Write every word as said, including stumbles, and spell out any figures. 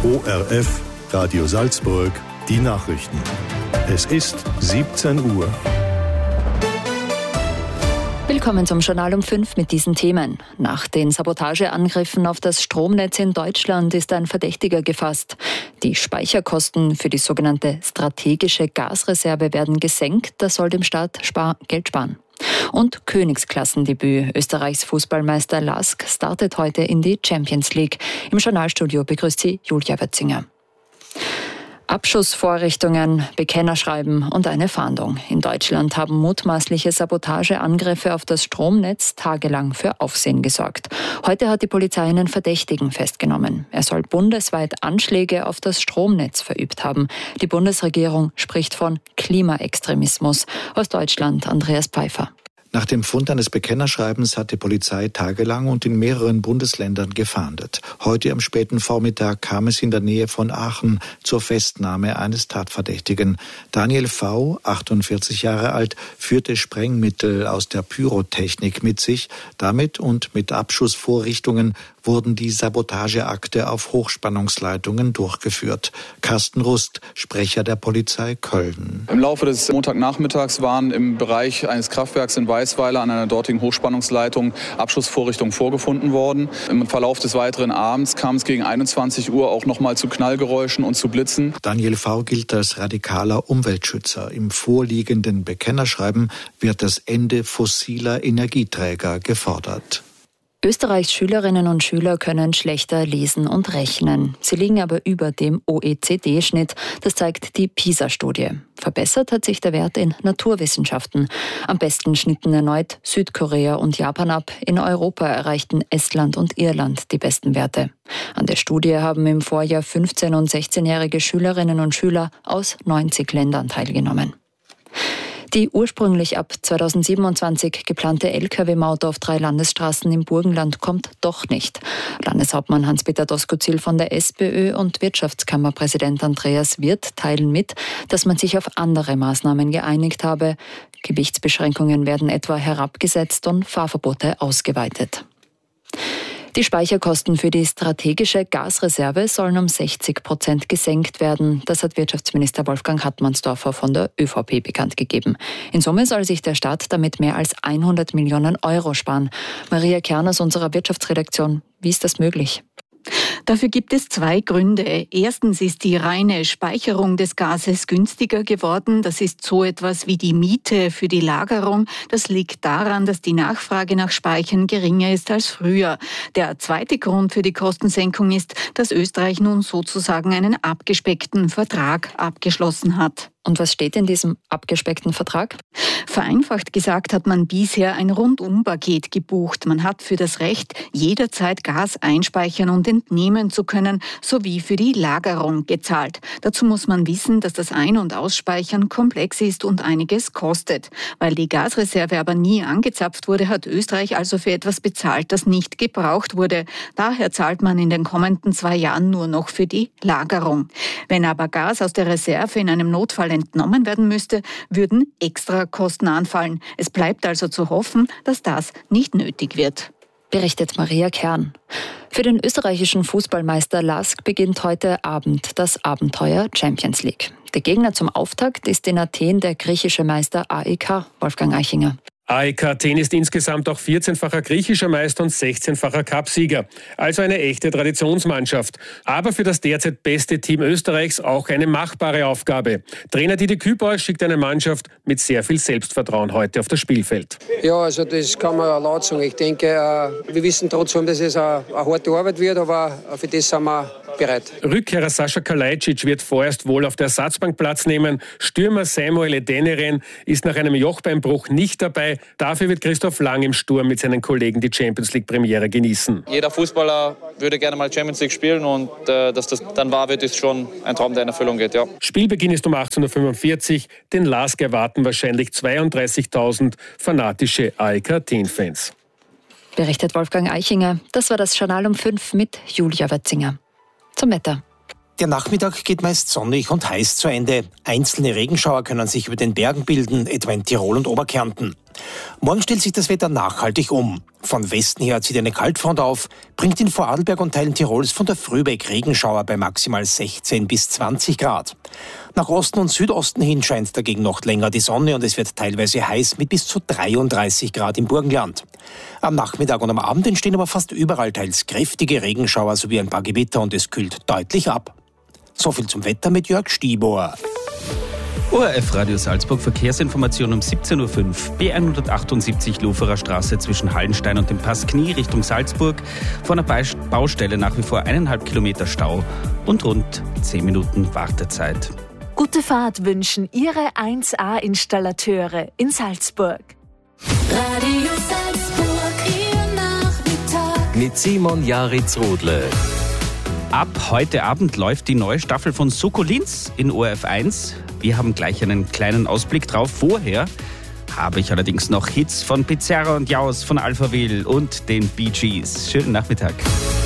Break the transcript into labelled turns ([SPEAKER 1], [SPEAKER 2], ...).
[SPEAKER 1] O R F, Radio Salzburg, die Nachrichten. Es ist siebzehn Uhr.
[SPEAKER 2] Willkommen zum Journal um fünf mit diesen Themen. Nach den Sabotageangriffen auf das Stromnetz in Deutschland ist ein Verdächtiger gefasst. Die Speicherkosten für die sogenannte strategische Gasreserve werden gesenkt. Das soll dem Staat spar- Geld sparen. Und Königskassendebüt. Österreichs Fußballmeister Lask startet heute in die Champions League. Im Journalstudio begrüßt sie Julia Wötzinger. Abschussvorrichtungen, Bekennerschreiben und eine Fahndung. In Deutschland haben mutmaßliche Sabotageangriffe auf das Stromnetz tagelang für Aufsehen gesorgt. Heute hat die Polizei einen Verdächtigen festgenommen. Er soll bundesweit Anschläge auf das Stromnetz verübt haben. Die Bundesregierung spricht von Klimaextremismus. Aus Deutschland Andreas Pfeiffer.
[SPEAKER 3] Nach dem Fund eines Bekennerschreibens hat die Polizei tagelang und in mehreren Bundesländern gefahndet. Heute am späten Vormittag kam es in der Nähe von Aachen zur Festnahme eines Tatverdächtigen. Daniel V., achtundvierzig Jahre alt, führte Sprengmittel aus der Pyrotechnik mit sich. Damit und mit Abschussvorrichtungen wurden die Sabotageakte auf Hochspannungsleitungen durchgeführt. Carsten Rust, Sprecher der Polizei Köln.
[SPEAKER 4] Im Laufe des Montagnachmittags waren im Bereich eines Kraftwerks in Weißweiler an einer dortigen Hochspannungsleitung Abschussvorrichtungen vorgefunden worden. Im Verlauf des weiteren Abends kam es gegen einundzwanzig Uhr auch nochmal zu Knallgeräuschen und zu Blitzen.
[SPEAKER 3] Daniel V. gilt als radikaler Umweltschützer. Im vorliegenden Bekennerschreiben wird das Ende fossiler Energieträger gefordert.
[SPEAKER 2] Österreichs Schülerinnen und Schüler können schlechter lesen und rechnen. Sie liegen aber über dem O E C D-Schnitt. Das zeigt die PISA-Studie. Verbessert hat sich der Wert in Naturwissenschaften. Am besten schnitten erneut Südkorea und Japan ab. In Europa erreichten Estland und Irland die besten Werte. An der Studie haben im Vorjahr fünfzehn- und sechzehnjährige Schülerinnen und Schüler aus neunzig Ländern teilgenommen. Die ursprünglich ab zweitausendsiebenundzwanzig geplante L K W-Maut auf drei Landesstraßen im Burgenland kommt doch nicht. Landeshauptmann Hans-Peter Doskozil von der SPÖ und Wirtschaftskammerpräsident Andreas Wirth teilen mit, dass man sich auf andere Maßnahmen geeinigt habe. Gewichtsbeschränkungen werden etwa herabgesetzt und Fahrverbote ausgeweitet. Die Speicherkosten für die strategische Gasreserve sollen um sechzig Prozent gesenkt werden. Das hat Wirtschaftsminister Wolfgang Hartmannsdorfer von der ÖVP bekannt gegeben. In Summe soll sich der Staat damit mehr als hundert Millionen Euro sparen. Maria Kern aus unserer Wirtschaftsredaktion, wie ist das möglich?
[SPEAKER 5] Dafür gibt es zwei Gründe. Erstens ist die reine Speicherung des Gases günstiger geworden. Das ist so etwas wie die Miete für die Lagerung. Das liegt daran, dass die Nachfrage nach Speichern geringer ist als früher. Der zweite Grund für die Kostensenkung ist, dass Österreich nun sozusagen einen abgespeckten Vertrag abgeschlossen hat.
[SPEAKER 2] Und was steht in diesem abgespeckten Vertrag?
[SPEAKER 5] Vereinfacht gesagt hat man bisher ein Rundumpaket gebucht. Man hat für das Recht, jederzeit Gas einspeichern und entnehmen zu können, sowie für die Lagerung gezahlt. Dazu muss man wissen, dass das Ein- und Ausspeichern komplex ist und einiges kostet. Weil die Gasreserve aber nie angezapft wurde, hat Österreich also für etwas bezahlt, das nicht gebraucht wurde. Daher zahlt man in den kommenden zwei Jahren nur noch für die Lagerung. Wenn aber Gas aus der Reserve in einem Notfall entnommen werden müsste, würden extra Kosten anfallen. Es bleibt also zu hoffen, dass das nicht nötig wird.
[SPEAKER 2] Berichtet Maria Kern. Für den österreichischen Fußballmeister Lask beginnt heute Abend das Abenteuer Champions League. Der Gegner zum Auftakt ist in Athen der griechische Meister A E K, Wolfgang Eichinger.
[SPEAKER 6] A E K Athen ist insgesamt auch vierzehnfacher griechischer Meister und sechzehnfacher Cupsieger. Also eine echte Traditionsmannschaft. Aber für das derzeit beste Team Österreichs auch eine machbare Aufgabe. Trainer Didi Kübauer schickt eine Mannschaft mit sehr viel Selbstvertrauen heute auf das Spielfeld.
[SPEAKER 7] Ja, also das kann man laut sagen. Ich denke, wir wissen trotzdem, dass es eine harte Arbeit wird, aber für das sind wir bereit.
[SPEAKER 6] Rückkehrer Sascha Kalajdzic wird vorerst wohl auf der Ersatzbank Platz nehmen. Stürmer Samuel Edeneren ist nach einem Jochbeinbruch nicht dabei. Dafür wird Christoph Lang im Sturm mit seinen Kollegen die Champions League Premiere genießen.
[SPEAKER 8] Jeder Fußballer würde gerne mal Champions League spielen und äh, dass das dann wahr wird, ist schon ein Traum, der in Erfüllung geht. Ja.
[SPEAKER 6] Spielbeginn ist um achtzehn Uhr fünfundvierzig. Den Lask erwarten wahrscheinlich zweiunddreißigtausend fanatische A E K Athen-Fans.
[SPEAKER 2] Berichtet Wolfgang Eichinger. Das war das Journal um fünf mit Julia Wötzinger. Zum Wetter.
[SPEAKER 9] Der Nachmittag geht meist sonnig und heiß zu Ende. Einzelne Regenschauer können sich über den Bergen bilden, etwa in Tirol und Oberkärnten. Morgen stellt sich das Wetter nachhaltig um. Von Westen her zieht eine Kaltfront auf, bringt in Vorarlberg und Teilen Tirols von der Früh weg Regenschauer bei maximal sechzehn bis zwanzig Grad. Nach Osten und Südosten hin scheint dagegen noch länger die Sonne und es wird teilweise heiß mit bis zu dreiunddreißig Grad im Burgenland. Am Nachmittag und am Abend entstehen aber fast überall teils kräftige Regenschauer sowie ein paar Gewitter und es kühlt deutlich ab. So viel zum Wetter mit Jörg Stieber.
[SPEAKER 10] O R F Radio Salzburg, Verkehrsinformation um siebzehn Uhr fünf. B hundertachtundsiebzig Loferer Straße zwischen Hallenstein und dem Pass Knie Richtung Salzburg. Vor einer Baustelle nach wie vor eineinhalb Kilometer Stau und rund zehn Minuten Wartezeit.
[SPEAKER 11] Gute Fahrt wünschen Ihre eins A-Installateure in Salzburg.
[SPEAKER 12] Radio Salzburg, Ihr Nachmittag.
[SPEAKER 13] Mit Simon Jaritz-Rodle.
[SPEAKER 10] Ab heute Abend läuft die neue Staffel von Soko Linz in O R F eins. Wir haben gleich einen kleinen Ausblick drauf. Vorher habe ich allerdings noch Hits von Pizarra und Jaus, von Alphaville und den Bee Gees. Schönen Nachmittag.